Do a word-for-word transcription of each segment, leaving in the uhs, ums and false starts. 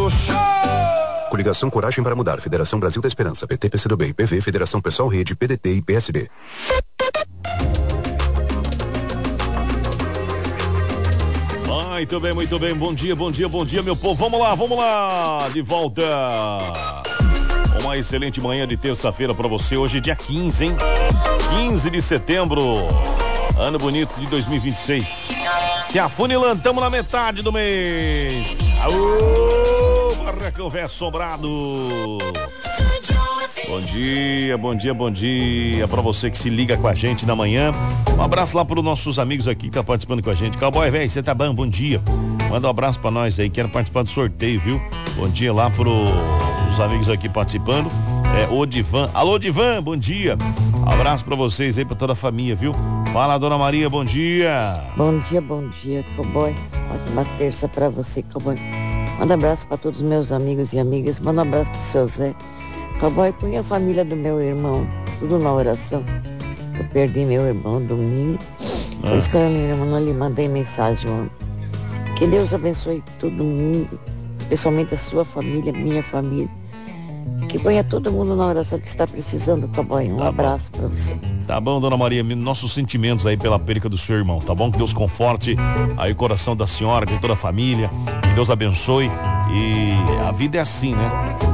no show! Coligação Coragem para Mudar, Federação Brasil da Esperança, P T, P C do B, I P V, Federação Pessoal Rede, P D T e P S B. Muito bem, muito bem, bom dia, bom dia, bom dia, meu povo, vamos lá, vamos lá, de volta. Uma excelente manhã de terça-feira pra você, hoje dia quinze, hein? quinze de setembro, ano bonito de dois mil e vinte e seis. Se afunilando, tamo na metade do mês. Aô, barracão velho assombrado. Bom dia, bom dia, bom dia pra você que se liga com a gente na manhã. Um abraço lá pros nossos amigos aqui que tá participando com a gente. Cowboy, velho, você tá bom? Bom dia. Manda um abraço pra nós aí, quero participar do sorteio, viu? Bom dia lá pros amigos aqui participando. É, o Divan. Alô, Divan, bom dia. Abraço pra vocês aí, pra toda a família, viu? Fala, Dona Maria, bom dia. Bom dia, bom dia, Cowboy. Ótima terça pra você, Cowboy. Manda um abraço pra todos os meus amigos e amigas. Manda um abraço pro seu Zé. Cowboy, põe a família do meu irmão tudo na oração. Eu perdi meu irmão domingo. Por isso que eu não lhe mandei mensagem ontem. Que Deus abençoe todo mundo, especialmente a sua família, minha família. Que ponha todo mundo na oração que está precisando, Cowboy. Um tá abraço para você. Tá bom, Dona Maria, nossos sentimentos aí pela perca do seu irmão, tá bom? Que Deus conforte aí o coração da senhora, de toda a família. Que Deus abençoe. E a vida é assim, né?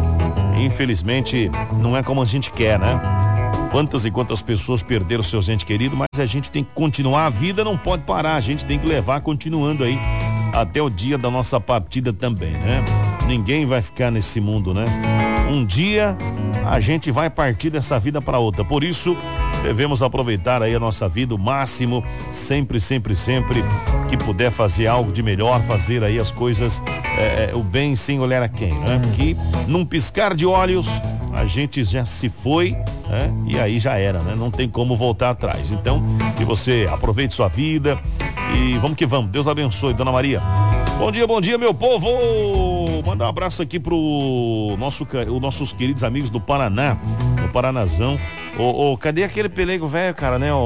Infelizmente, não é como a gente quer, né? Quantas e quantas pessoas perderam seus entes queridos, mas a gente tem que continuar, a vida não pode parar, a gente tem que levar continuando aí até o dia da nossa partida também, né? Ninguém vai ficar nesse mundo, né? Um dia a gente vai partir dessa vida para outra, por isso devemos aproveitar aí a nossa vida o máximo, sempre, sempre, sempre que puder fazer algo de melhor, fazer aí as coisas, é, o bem sem olhar a quem, né? Que num piscar de olhos a gente já se foi, né? E aí já era, né? Não tem como voltar atrás. Então, que você aproveite sua vida e vamos que vamos. Deus abençoe, Dona Maria. Bom dia, bom dia, meu povo. Mandar um abraço aqui pro nosso, os nossos queridos amigos do Paraná, do Paranazão. Ô, ô, cadê aquele pelego velho, cara, né? O,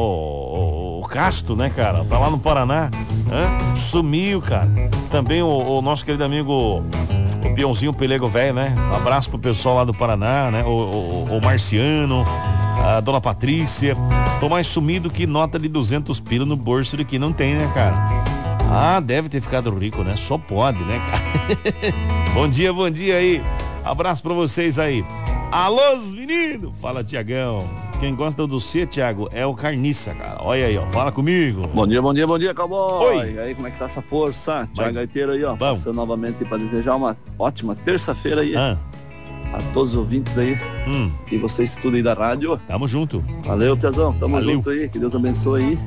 o, o Casto, né, cara? Tá lá no Paraná. Hã? Sumiu, cara. Também o, o nosso querido amigo o Peãozinho Pelego velho, né? Um abraço pro pessoal lá do Paraná, né? O, o, o Marciano, a Dona Patrícia. Tô mais sumido que nota de duzentos pila no bolso de que não tem, né, cara? Ah, deve ter ficado rico, né? Só pode, né, cara? Bom dia, bom dia aí. Abraço pra vocês aí. Alô, meninos! Fala, Tiagão. Quem gosta do C, Thiago, é o Carniça, cara. Olha aí, ó. Fala comigo. Bom dia, bom dia, bom dia, Cowboy. Oi. E aí, como é que tá essa força? Tiago Gaiteiro aí, ó. Bom. Passando novamente para desejar uma ótima terça-feira aí. Ah. A todos os ouvintes aí. Hum. E vocês tudo aí da rádio. Tamo junto. Valeu, Tiazão. Tamo Valeu. junto aí. Que Deus abençoe aí.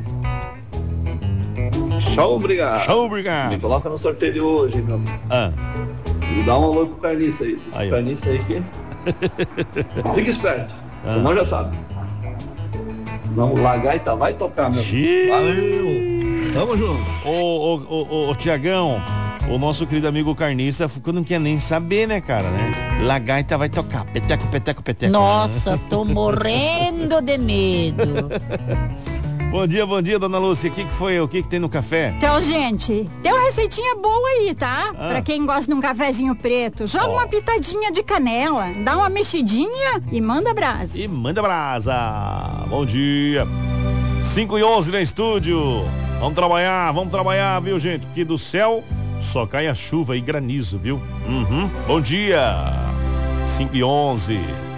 Show, obrigado. Show, obrigado. Me coloca no sorteio de hoje, meu amigo. Ah. E dá um alô pro Carniça aí. Aí, ó. Carniça aí que... Fica esperto. Ah. Senão já sabe. Senão o Lagaita vai tocar, meu amigo. Valeu. Tamo junto. Ô, ô, ô, ô, ô, Tiagão, o nosso querido amigo Carniça não quer nem saber, né, cara, né? Lagaita vai tocar. Peteco, peteco, peteco. Nossa, tô morrendo de medo. Bom dia, bom dia, dona Lúcia. O que, que foi? O que, que tem no café? Então, gente, tem uma receitinha boa aí, tá? Ah. Pra quem gosta de um cafezinho preto. Joga Ó. uma pitadinha de canela, dá uma mexidinha e manda brasa. E manda brasa. Bom dia. cinco e onze no estúdio. Vamos trabalhar, vamos trabalhar, viu, gente? Porque do céu só cai a chuva e granizo, viu? Uhum. Bom dia. cinco e onze.